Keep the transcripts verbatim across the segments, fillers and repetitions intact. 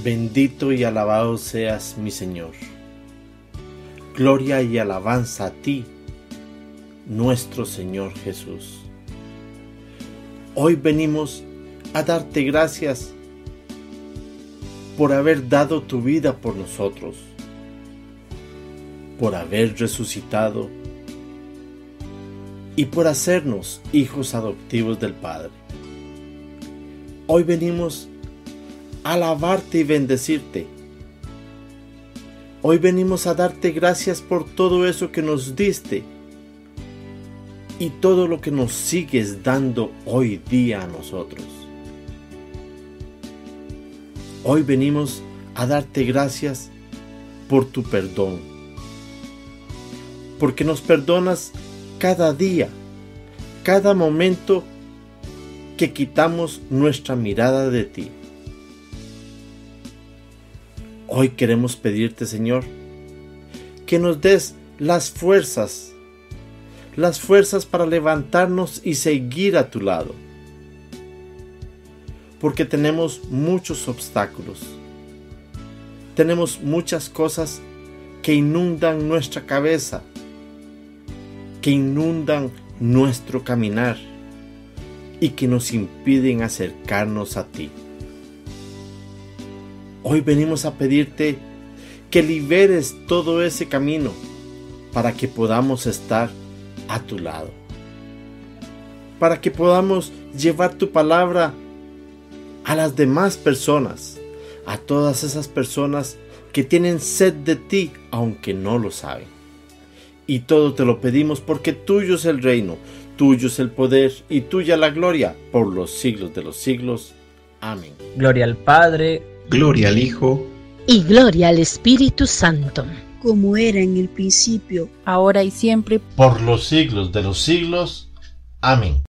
Bendito y alabado seas, mi Señor. Gloria y alabanza a ti, nuestro Señor Jesús. Hoy venimos a darte gracias por haber dado tu vida por nosotros, por haber resucitado y por hacernos hijos adoptivos del Padre. Hoy venimos a alabarte y bendecirte. Hoy venimos a darte gracias por todo eso que nos diste y todo lo que nos sigues dando hoy día a nosotros. Hoy venimos a darte gracias por tu perdón, porque nos perdonas cada día, cada momento que quitamos nuestra mirada de ti. Hoy queremos pedirte, Señor, que nos des las fuerzas, las fuerzas para levantarnos y seguir a tu lado, porque tenemos muchos obstáculos, tenemos muchas cosas que inundan nuestra cabeza, que inundan nuestro caminar y que nos impiden acercarnos a ti. Hoy venimos a pedirte que liberes todo ese camino para que podamos estar a tu lado, para que podamos llevar tu palabra a las demás personas, a todas esas personas que tienen sed de ti aunque no lo saben. Y todo te lo pedimos porque tuyo es el reino, tuyo es el poder y tuya la gloria por los siglos de los siglos. Amén. Gloria al Padre, gloria al Hijo y gloria al Espíritu Santo, como era en el principio, ahora y siempre, por los siglos de los siglos. Amén.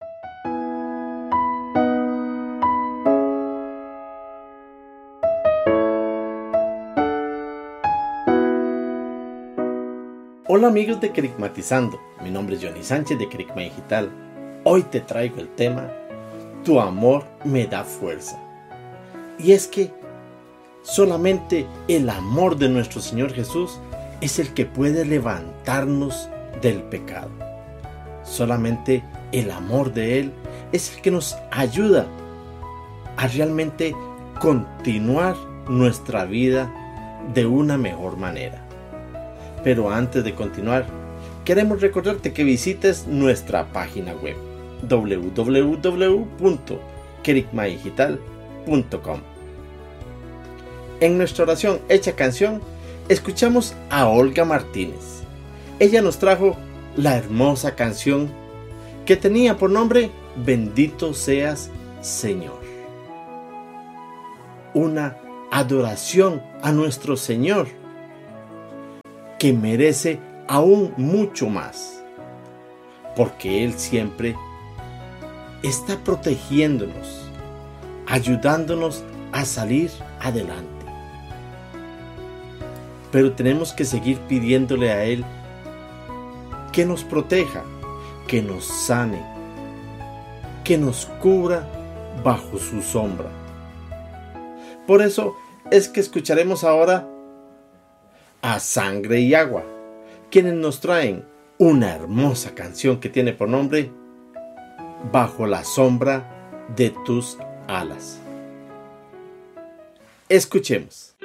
Hola amigos de Kerigmatizando, mi nombre es Johnny Sánchez de Kerigma Digital. Hoy te traigo el tema Tu amor me da fuerza. Y es que solamente el amor de nuestro Señor Jesús es el que puede levantarnos del pecado. Solamente el amor de Él es el que nos ayuda a realmente continuar nuestra vida de una mejor manera. Pero antes de continuar, queremos recordarte que visites nuestra página web doble u doble u doble u punto kerigma digital punto com. En nuestra oración hecha canción, escuchamos a Olga Martínez. Ella nos trajo la hermosa canción que tenía por nombre Bendito seas, Señor. Una adoración a nuestro Señor que merece aún mucho más, porque Él siempre está protegiéndonos, ayudándonos a salir adelante. Pero tenemos que seguir pidiéndole a Él que nos proteja, que nos sane, que nos cubra bajo su sombra. Por eso es que escucharemos ahora a Sangre y Agua, quienes nos traen una hermosa canción que tiene por nombre Bajo la sombra de tus alas. Escuchemos.